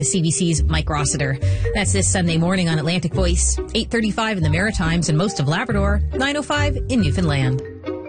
CBC's Mike Rossiter. That's this Sunday morning on Atlantic Voice, 8:35 in the Maritimes and most of Labrador, 9:05 in Newfoundland.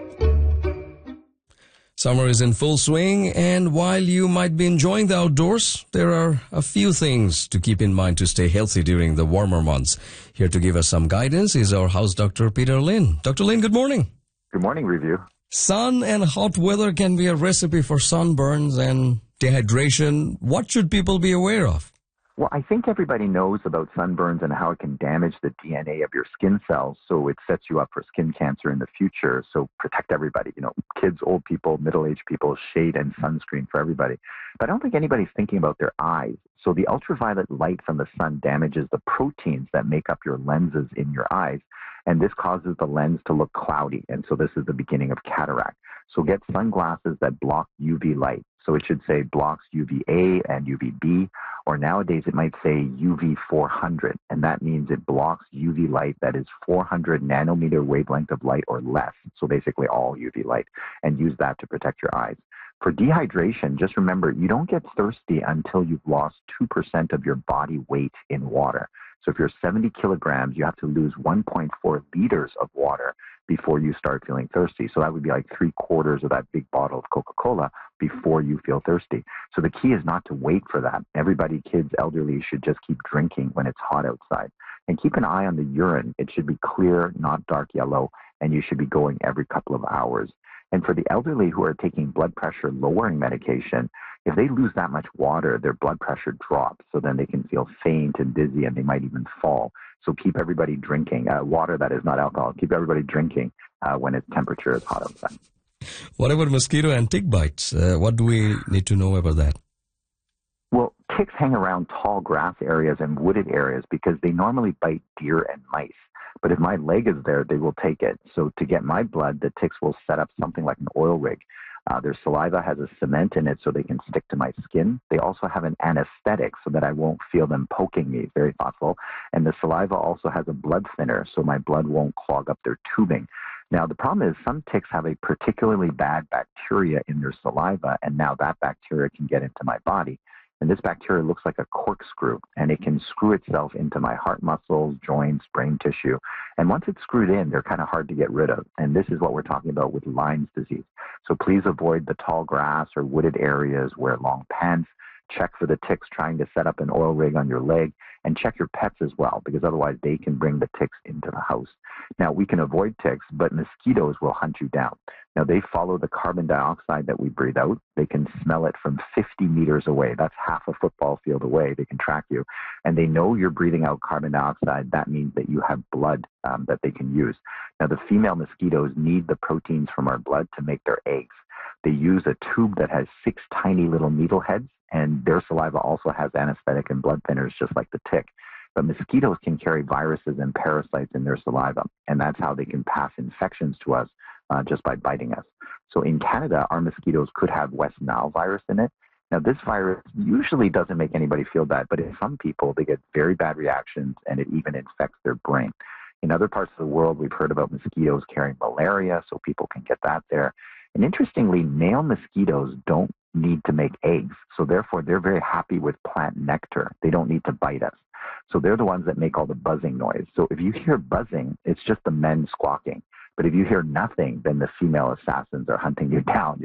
Summer is in full swing, and while you might be enjoying the outdoors, there are a few things to keep in mind to stay healthy during the warmer months. Here to give us some guidance is our house doctor, Peter Lynn. Dr. Lynn, good morning. Good morning, Review. Sun and hot weather can be a recipe for sunburns and dehydration. What should people be aware of? Well, I think everybody knows about sunburns and how it can damage the DNA of your skin cells, so it sets you up for skin cancer in the future. So protect everybody, kids, old people, middle-aged people, shade and sunscreen for everybody. But I don't think anybody's thinking about their eyes. So the ultraviolet light from the sun damages the proteins that make up your lenses in your eyes, and this causes the lens to look cloudy, and so this is the beginning of cataract. So get sunglasses that block UV light. So it should say blocks UVA and UVB, or nowadays it might say UV 400, and that means it blocks UV light that is 400 nanometer wavelength of light or less, so basically all UV light, and use that to protect your eyes. For dehydration, just remember, you don't get thirsty until you've lost 2% of your body weight in water. So if you're 70 kilograms, you have to lose 1.4 liters of water before you start feeling thirsty. So that would be like 3/4 of that big bottle of Coca-Cola before you feel thirsty. So the key is not to wait for that. Everybody, kids, elderly, should just keep drinking when it's hot outside. And keep an eye on the urine. It should be clear, not dark yellow, and you should be going every couple of hours. And for the elderly who are taking blood pressure lowering medication, if they lose that much water, their blood pressure drops. So then they can feel faint and dizzy, and they might even fall. So keep everybody drinking water that is not alcohol. Keep everybody drinking when its temperature is hot outside. What about mosquito and tick bites? What do we need to know about that? Well, ticks hang around tall grass areas and wooded areas because they normally bite deer and mice. But if my leg is there, they will take it. So to get my blood, the ticks will set up something like an oil rig. Their saliva has a cement in it so they can stick to my skin. They also have an anesthetic so that I won't feel them poking me. Very thoughtful. And the saliva also has a blood thinner so my blood won't clog up their tubing. Now, the problem is some ticks have a particularly bad bacteria in their saliva, and now that bacteria can get into my body. And this bacteria looks like a corkscrew, and it can screw itself into my heart muscles, joints, brain tissue. And once it's screwed in, they're kind of hard to get rid of. And this is what we're talking about with Lyme's disease. So please avoid the tall grass or wooded areas, wear long pants, check for the ticks trying to set up an oil rig on your leg, and check your pets as well, because otherwise they can bring the ticks into the house. Now, we can avoid ticks, but mosquitoes will hunt you down. Now, they follow the carbon dioxide that we breathe out. They can smell it from 50 meters away. That's half a football field away. They can track you. And they know you're breathing out carbon dioxide. That means that you have blood that they can use. Now, the female mosquitoes need the proteins from our blood to make their eggs. They use a tube that has 6 tiny little needle heads, and their saliva also has anesthetic and blood thinners just like the tick. But mosquitoes can carry viruses and parasites in their saliva, and that's how they can pass infections to us just by biting us. So in Canada, our mosquitoes could have West Nile virus in it. Now, this virus usually doesn't make anybody feel bad, but in some people, they get very bad reactions, and it even infects their brain. In other parts of the world, we've heard about mosquitoes carrying malaria, so people can get that there. And interestingly, male mosquitoes don't need to make eggs, so therefore they're very happy with plant nectar. They don't need to bite us. So they're the ones that make all the buzzing noise. So if you hear buzzing, it's just the men squawking. But if you hear nothing, then the female assassins are hunting you down,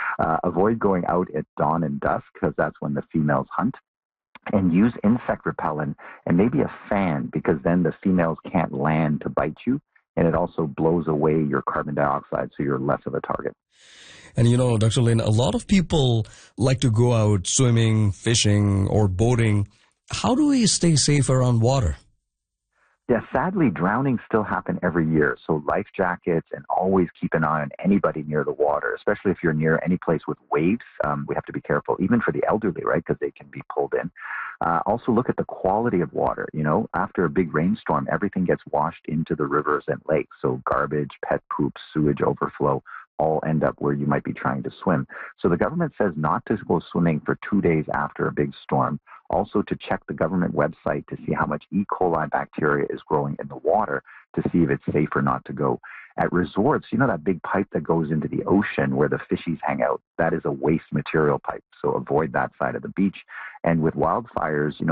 Avoid going out at dawn and dusk because that's when the females hunt. And use insect repellent and maybe a fan because then the females can't land to bite you. And it also blows away your carbon dioxide so you're less of a target. And Dr. Lynn, a lot of people like to go out swimming, fishing, or boating. How do we stay safe around water? Yeah, sadly, drownings still happen every year. So life jackets, and always keep an eye on anybody near the water, especially if you're near any place with waves. We have to be careful, even for the elderly, right, because they can be pulled in. Also look at the quality of water. After a big rainstorm, everything gets washed into the rivers and lakes. So garbage, pet poop, sewage overflow all end up where you might be trying to swim. So the government says not to go swimming for 2 days after a big storm. Also to check the government website to see how much E. coli bacteria is growing in the water to see if it's safe or not to go. At resorts, that big pipe that goes into the ocean where the fishies hang out, that is a waste material pipe. So avoid that side of the beach. And with wildfires,